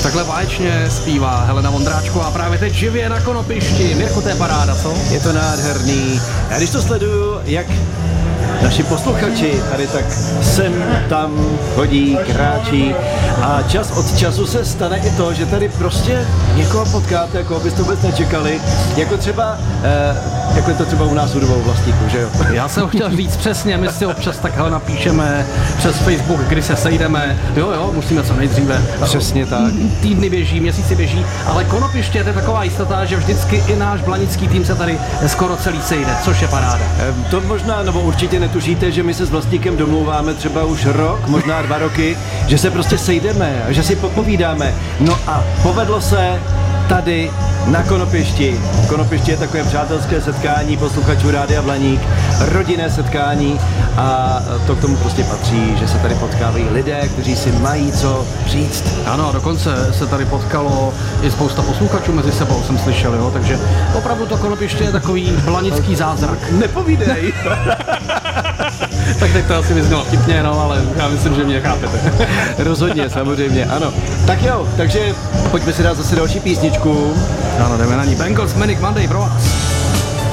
Takhle báječně zpívá Helena Vondráčková právě teď živě na Konopišti. Mirko, to je paráda, co? Je to nádherný. Já když to sleduju, jak naši posluchači tady tak sem tam chodí, kráčí a čas od času se stane i to, že tady prostě někoho potkáte, jako byste vůbec nečekali, jako třeba, jako je to třeba u nás u dvou vlastníků, že jo? Já jsem chtěl říct přesně, my si občas takhle napíšeme přes Facebook, kdy se sejdeme, jo, musíme co nejdříve. Přesně tak. Týdny běží, měsíci běží, ale Konopiště je taková jistota, že vždycky i náš blanický tým se tady skoro celý sejde, což je paráda. To možná, nebo určitě netušíte, že my se s vlastníkem domlouváme třeba už rok, možná 2 roky, že se prostě sejdeme a že si popovídáme. No a povedlo se tady na Konopišti. Konopiště je takové přátelské setkání posluchačů Rádia Blaník, rodinné setkání a to k tomu prostě patří, že se tady potkávají lidé, kteří si mají co říct. Ano, dokonce se tady potkalo i spousta posluchačů mezi sebou, jsem slyšel, jo, takže opravdu to Konopiště je takový blanický zázrak. Nepovídej! Tak teď to asi vyznělo vtipně, no, ale já myslím, že mě chápete. Rozhodně, samozřejmě, ano. Tak jo, takže pojďme si dát zase další písničku. Ano, jdeme na ní. Bengals Manic Monday pro vás.